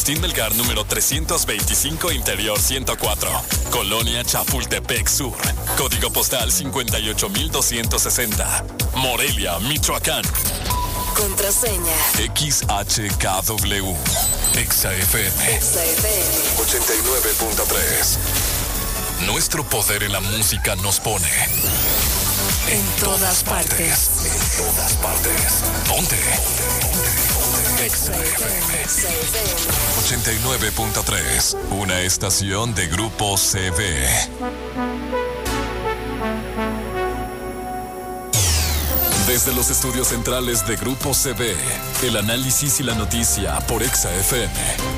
Agustín Melgar, número 325, Interior 104. Colonia Chapultepec Sur. Código postal 58260. Morelia, Michoacán. Contraseña XHKW. EXA-FM. EXA-FM 89.3. Nuestro poder en la música nos pone en todas partes. En todas partes. ¿Dónde? EXA-FM 89.3. Una estación de Grupo CV. Desde los estudios centrales de Grupo CV, el análisis y la noticia por EXA-FM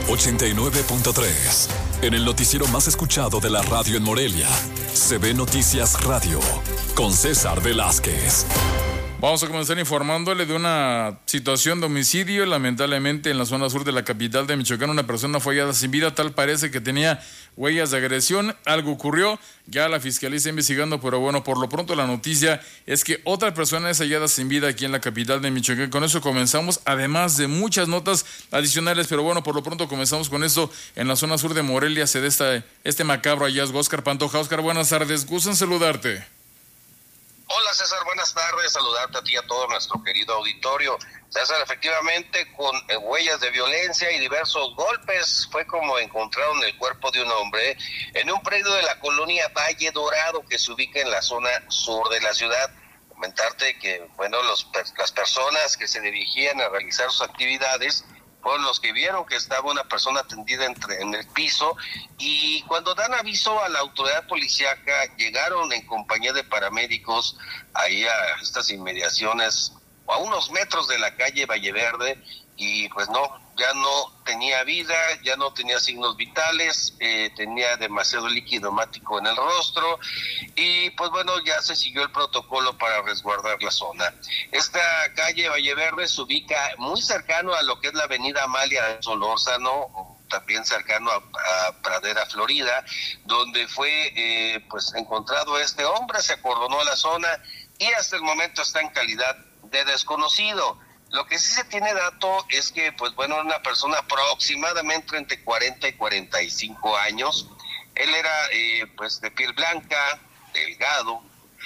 89.3. En el noticiero más escuchado de la radio en Morelia, CV Noticias Radio, con César Velázquez. Vamos a comenzar informándole de una situación de homicidio. Lamentablemente, en la zona sur de la capital de Michoacán, una persona fue hallada sin vida. Tal parece que tenía huellas de agresión. Algo ocurrió. Ya la fiscalía está investigando, pero bueno, por lo pronto la noticia es que otra persona es hallada sin vida aquí en la capital de Michoacán. Con eso comenzamos, además de muchas notas adicionales, pero bueno, por lo pronto comenzamos con esto. En la zona sur de Morelia se da este macabro hallazgo. Oscar Pantoja. Oscar, buenas tardes. Gusto en saludarte. Hola César, buenas tardes, saludarte a ti y a todo nuestro querido auditorio. César, efectivamente, con huellas de violencia y diversos golpes, fue como encontraron el cuerpo de un hombre en un predio de la colonia Valle Dorado, que se ubica en la zona sur de la ciudad. Comentarte que, bueno, las personas que se dirigían a realizar sus actividades fueron los que vieron que estaba una persona tendida en el piso, y cuando dan aviso a la autoridad policíaca, llegaron en compañía de paramédicos ahí a estas inmediaciones, a unos metros de la calle Valleverde, y pues ya no tenía vida, ya no tenía signos vitales, tenía demasiado líquido hemático en el rostro, y pues bueno, ya se siguió el protocolo para resguardar la zona. Esta calle Valleverde se ubica muy cercano a lo que es la avenida Amalia Solórzano, también cercano a Pradera, Florida, donde fue pues encontrado este hombre. Se acordonó la zona y hasta el momento está en calidad de desconocido. Lo que sí se tiene dato es que, pues bueno, una persona aproximadamente entre 40 y 45 años. Él era pues de piel blanca, delgado,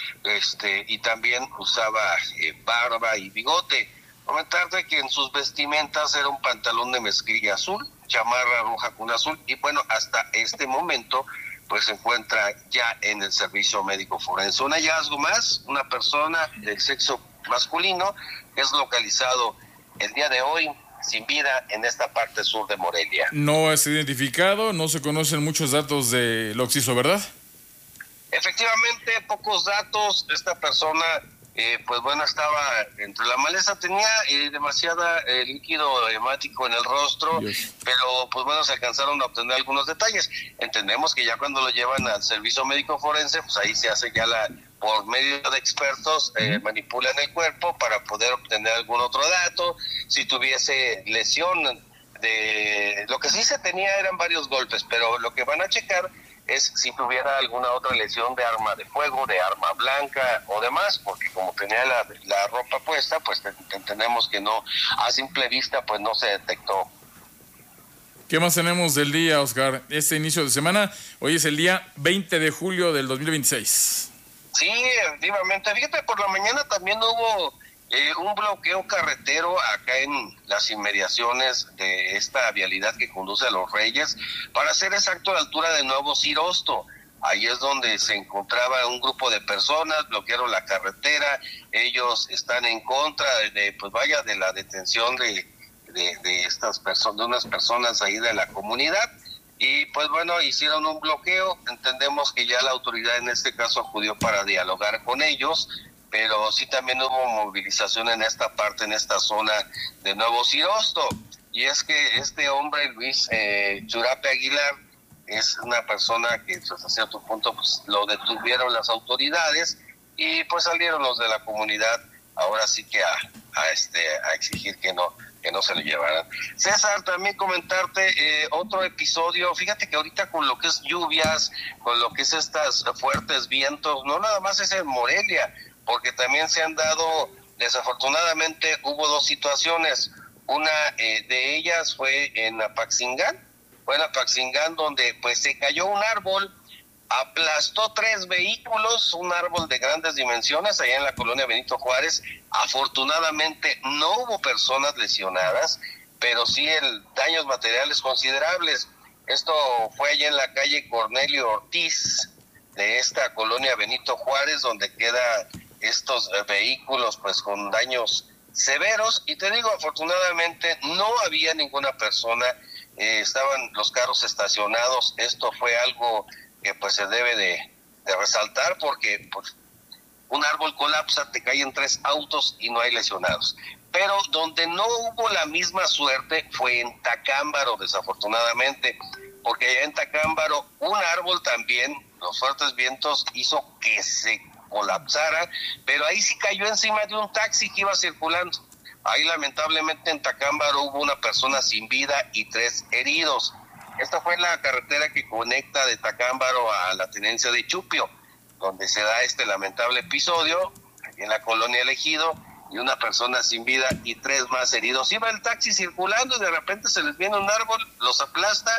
y también usaba barba y bigote. Comentarte que en sus vestimentas era un pantalón de mezclilla azul, chamarra roja con azul, y bueno, hasta este momento pues se encuentra ya en el servicio médico forense. Un hallazgo más, una persona de sexo masculino es localizado el día de hoy sin vida en esta parte sur de Morelia. No es identificado, no se conocen muchos datos de lo que hizo, ¿verdad? Efectivamente, pocos datos. Esta persona, pues bueno, estaba entre la maleza, tenía demasiada líquido hemático en el rostro, pero pues bueno, se alcanzaron a obtener algunos detalles. Entendemos que ya cuando lo llevan al servicio médico forense, pues ahí se hace ya por medio de expertos, manipulan el cuerpo para poder obtener algún otro dato. Si tuviese lesión, lo que sí se tenía eran varios golpes, pero lo que van a checar es si tuviera alguna otra lesión de arma de fuego, de arma blanca o demás, porque como tenía la ropa puesta, pues entendemos que no, a simple vista, pues no se detectó. ¿Qué más tenemos del día, Oscar? Este inicio de semana, hoy es el día 20 de julio del 2026. Sí, efectivamente. Fíjate, por la mañana también hubo un bloqueo carretero acá en las inmediaciones de esta vialidad que conduce a Los Reyes, para ser exacto, a la altura de Nuevo Cirosto. Ahí es donde se encontraba un grupo de personas, bloquearon la carretera. Ellos están en contra de la detención de estas personas, de unas personas ahí de la comunidad. Y pues bueno, hicieron un bloqueo. Entendemos que ya la autoridad en este caso acudió para dialogar con ellos, pero sí también hubo movilización en esta parte, en esta zona de Nuevo Cirosto. Y es que este hombre, Luis Churape Aguilar, es una persona que hasta cierto punto pues lo detuvieron las autoridades, y pues salieron los de la comunidad ahora sí que a exigir que no se lo llevaran. César, también comentarte otro episodio. Fíjate que ahorita con lo que es lluvias, con lo que es estas fuertes vientos, no nada más es en Morelia, porque también se han dado, desafortunadamente hubo dos situaciones. Una de ellas fue en Apaxingán, donde pues se cayó un árbol, aplastó 3 vehículos, un árbol de grandes dimensiones allá en la colonia Benito Juárez. Afortunadamente no hubo personas lesionadas, pero sí daños materiales considerables. Esto fue allá en la calle Cornelio Ortiz de esta colonia Benito Juárez, donde quedan estos vehículos pues con daños severos. Y te digo, afortunadamente no había ninguna persona, estaban los carros estacionados. Esto fue algo que pues se debe de resaltar, porque pues, un árbol colapsa, te caen 3 autos y no hay lesionados. Pero donde no hubo la misma suerte fue en Tacámbaro, desafortunadamente, porque allá en Tacámbaro un árbol también, los fuertes vientos hizo que se colapsara, pero ahí sí cayó encima de un taxi que iba circulando. Ahí lamentablemente en Tacámbaro hubo una persona sin vida y 3 heridos. Esta fue la carretera que conecta de Tacámbaro a la tenencia de Chupio, donde se da este lamentable episodio, en la colonia Elegido, y una persona sin vida y 3 más heridos. Iba el taxi circulando y de repente se les viene un árbol, los aplasta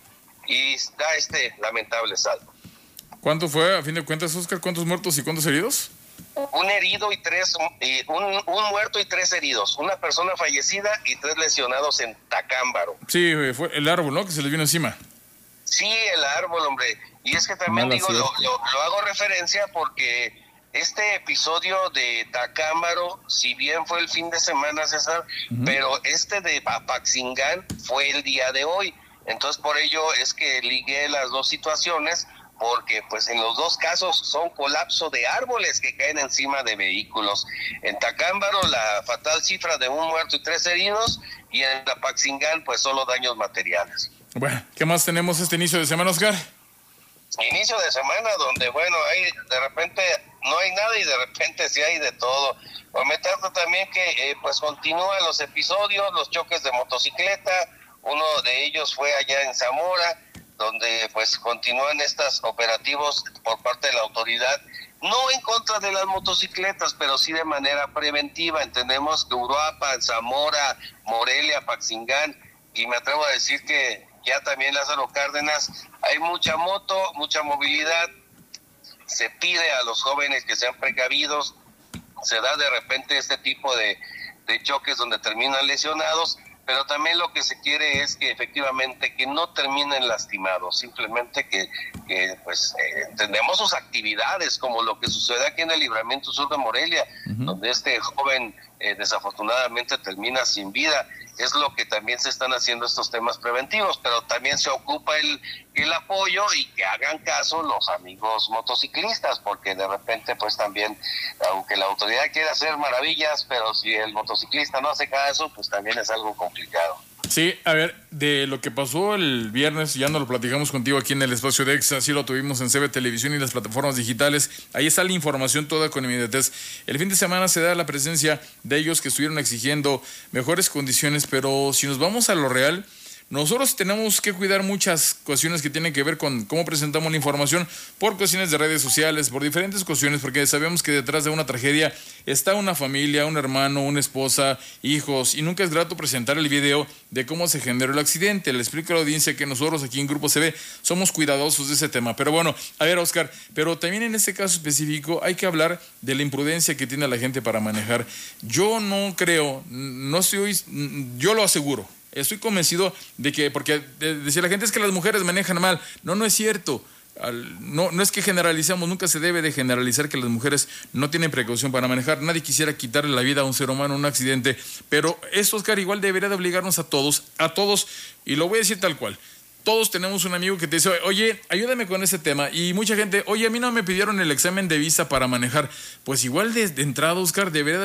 y da este lamentable saldo. ¿Cuánto fue, a fin de cuentas, Oscar? ¿Cuántos muertos y cuántos heridos? Un herido y 3, un muerto y 3 heridos. Una persona fallecida y 3 lesionados en Tacámbaro. Sí, fue el árbol, ¿no? Que se les vino encima. Sí, el árbol, hombre. Y es que también lo hago referencia porque este episodio de Tacámbaro, si bien fue el fin de semana, César, pero este de Apaxingán fue el día de hoy. Entonces, por ello es que ligué las dos situaciones, porque pues en los 2 casos son colapso de árboles que caen encima de vehículos. En Tacámbaro la fatal cifra de 1 muerto y 3 heridos, y en Apaxingán pues solo daños materiales. Bueno, ¿qué más tenemos este inicio de semana, Oscar? Inicio de semana donde, bueno, hay de repente no hay nada y de repente sí hay de todo. Comentando también que pues continúan los episodios, los choques de motocicleta. Uno de ellos fue allá en Zamora, donde pues continúan estos operativos por parte de la autoridad, no en contra de las motocicletas, pero sí de manera preventiva. Entendemos que Uruapan, Zamora, Morelia, Apaxingán, y me atrevo a decir que ya también Lázaro Cárdenas, hay mucha moto, mucha movilidad. Se pide a los jóvenes que sean precavidos. Se da de repente este tipo de choques donde terminan lesionados, pero también lo que se quiere es que efectivamente que no terminen lastimados, simplemente que entendemos sus actividades, como lo que sucede aquí en el Libramiento Sur de Morelia, donde este joven desafortunadamente termina sin vida. Es lo que también se están haciendo estos temas preventivos, pero también se ocupa el apoyo y que hagan caso los amigos motociclistas, porque de repente pues también, aunque la autoridad quiere hacer maravillas, pero si el motociclista no hace caso, pues también es algo complicado. Sí, a ver, de lo que pasó el viernes, ya no lo platicamos contigo aquí en el espacio de EXA, sí lo tuvimos en CB Televisión y las plataformas digitales, ahí está la información toda con inmediatez. El fin de semana se da la presencia de ellos que estuvieron exigiendo mejores condiciones, pero si nos vamos a lo real, nosotros tenemos que cuidar muchas cuestiones que tienen que ver con cómo presentamos la información, por cuestiones de redes sociales, por diferentes cuestiones, porque sabemos que detrás de una tragedia está una familia, un hermano, una esposa, hijos, y nunca es grato presentar el video de cómo se generó el accidente. Le explico a la audiencia que nosotros aquí en Grupo CB somos cuidadosos de ese tema. Pero bueno, a ver, Oscar, pero también en este caso específico hay que hablar de la imprudencia que tiene la gente para manejar. Yo no creo, yo lo aseguro. Estoy convencido de que, porque decía la gente es que las mujeres manejan mal. No es cierto. No es que generalicemos, nunca se debe de generalizar que las mujeres no tienen precaución para manejar. Nadie quisiera quitarle la vida a un ser humano en un accidente, pero eso, Oscar, igual debería de obligarnos a todos, y lo voy a decir tal cual. Todos tenemos un amigo que te dice, oye, ayúdame con ese tema. Y mucha gente, oye, a mí no me pidieron el examen de vista para manejar. Pues igual de entrada, Oscar, debería